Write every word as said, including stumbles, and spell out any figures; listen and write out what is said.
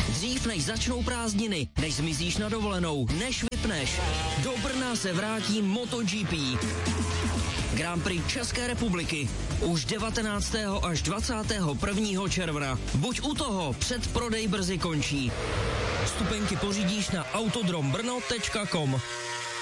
Dřív než začnou prázdniny, než zmizíš na dovolenou, než vypneš, do Brna se vrátí MotoGP. Grand Prix České republiky už devatenáctého až dvacátého prvního června. Buď u toho, předprodej brzy končí. Vstupenky pořídíš na autodrombrno tečka com.